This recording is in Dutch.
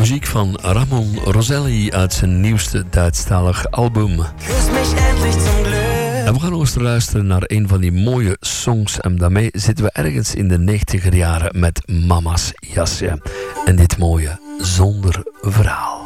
Muziek van Ramon Roselli uit zijn nieuwste Duitsstalig album. En we gaan ons luisteren naar een van die mooie songs. En daarmee zitten we ergens in de 90er jaren met Mama's jasje. En dit mooie Zonder Verhaal.